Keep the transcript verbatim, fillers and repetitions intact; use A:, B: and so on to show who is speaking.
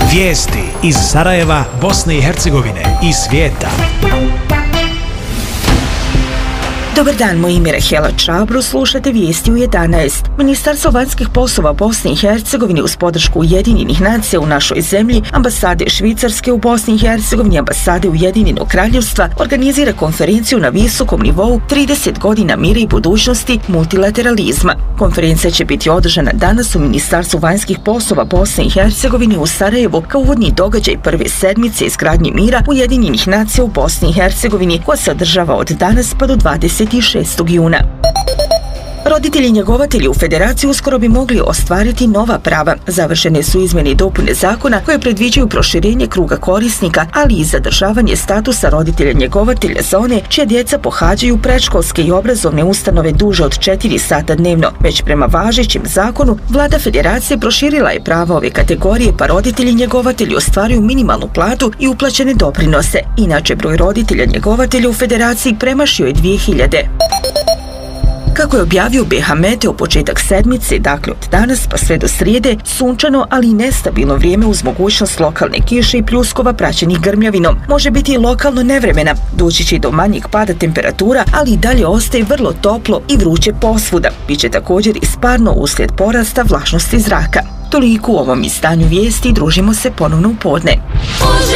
A: Vijesti iz Sarajeva, Bosne i Hercegovine i svijeta.
B: Dobar dan, moje ime je Rahela Čabro, slušate vijesti u jedanaest. Ministarstvo vanjskih poslova Bosne i Hercegovine uz podršku Ujedinjenih nacija u našoj zemlji, ambasade Švicarske u Bosni i Hercegovini, ambasade Ujedinjenog kraljevstva organizira konferenciju na visokom nivou trideset godina mira i budućnosti multilateralizma. Konferencija će biti održana danas u Ministarstvu vanjskih poslova Bosne i Hercegovine u Sarajevu kao uvodni događaj prve sedmice izgradnje mira Ujedinjenih nacija u Bosni i Hercegovini, koja se održava od danas pa do dvadeset šestog juna. Roditelji njegovatelji u Federaciji uskoro bi mogli ostvariti nova prava. Završene su izmjene i dopune zakona koje predviđaju proširenje kruga korisnika, ali i zadržavanje statusa roditelja njegovatelja za one čija djeca pohađaju predškolske i obrazovne ustanove duže od četiri sata dnevno. Već prema važećem zakonu, Vlada Federacije proširila je prava ove kategorije, pa roditelji njegovatelji ostvaruju minimalnu platu i uplaćene doprinose. Inače, broj roditelja njegovatelja u Federaciji premašio je dvije hiljade. Kako je objavio B H Meteo, početak sedmice, dakle od danas pa sve do srijede, sunčano, ali i nestabilno vrijeme uz mogućnost lokalne kiše i pljuskova praćenih grmljavinom. Može biti i lokalno nevremena, doći će i do manjeg pada temperatura, ali i dalje ostaje vrlo toplo i vruće posvuda. Biće također i sparno uslijed porasta vlažnosti zraka. Toliko u ovom izdanju vijesti, družimo se ponovno u podne.